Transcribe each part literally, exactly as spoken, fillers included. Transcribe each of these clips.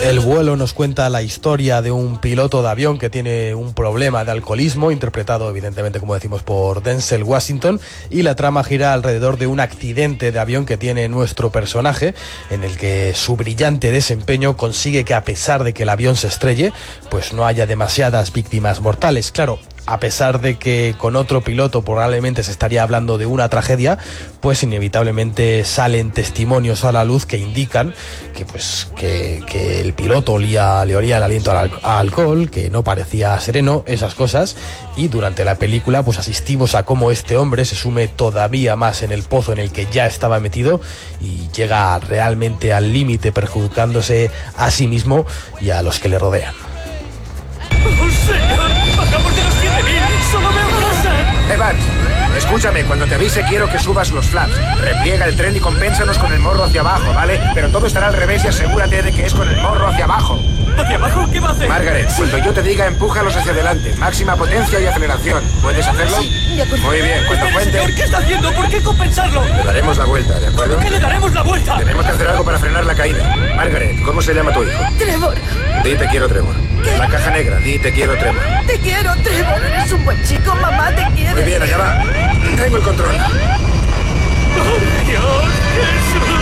El vuelo nos cuenta la historia de un piloto de avión que tiene un problema de alcoholismo, interpretado evidentemente, como decimos, por Denzel Washington, y la trama gira alrededor de un accidente de avión que tiene nuestro personaje, en el que su brillante desempeño consigue que, a pesar de que el avión se estrelle, pues no haya demasiadas víctimas mortales. Claro, a pesar de que con otro piloto probablemente se estaría hablando de una tragedia, pues inevitablemente salen testimonios a la luz que indican que pues que, que el piloto olía, le olía el aliento al, a alcohol, que no parecía sereno, esas cosas, y durante la película pues asistimos a cómo este hombre se sume todavía más en el pozo en el que ya estaba metido y llega realmente al límite, perjudicándose a sí mismo y a los que le rodean. ¡Oh, señor! ¡Bajamos de los siete mil! ¡Solo veo cosas! Evans, escúchame, cuando te avise quiero que subas los flaps. Repliega el tren y compénsanos con el morro hacia abajo, ¿vale? Pero todo estará al revés y asegúrate de que es con el morro hacia abajo. ¿Hacia abajo? ¿Qué va a hacer? Margaret, cuando yo te diga, empújalos hacia adelante. Máxima potencia y aceleración. ¿Puedes hacerlo? Sí, de acuerdo. Muy bien, cuando Espere, cuente... señor, ¿qué está haciendo? ¿Por qué compensarlo? Le daremos la vuelta, ¿de acuerdo? ¿Por qué le daremos la vuelta? Tenemos que hacer algo para frenar la caída. Margaret, ¿cómo se llama tu hijo? Trevor, Di te quiero, Trevor. La caja negra, di te quiero, Trevor. te quiero, Trevor. Eres un buen chico, mamá te quiere. Muy bien, allá va. Tengo el control. ¡Oh, Dios! ¡Jesús!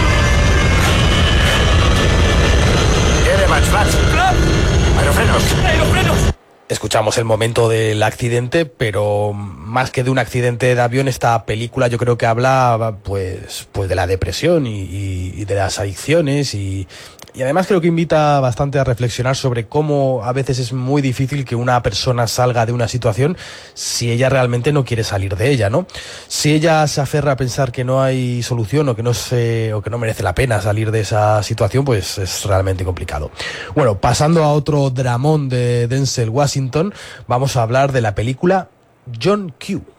Bien, Evans, flaps. ¡Flap! Aerofrenos. ¡Aerofrenos! Escuchamos el momento del accidente, pero más que de un accidente de avión, esta película yo creo que habla pues, pues de la depresión y, y, y de las adicciones y, y además creo que invita bastante a reflexionar sobre cómo a veces es muy difícil que una persona salga de una situación si ella realmente no quiere salir de ella, ¿no? Si ella se aferra a pensar que no hay solución o que no se, o que no merece la pena salir de esa situación, pues es realmente complicado. Bueno, pasando a otro dramón de Denzel Washington, vamos a hablar de la película John Q.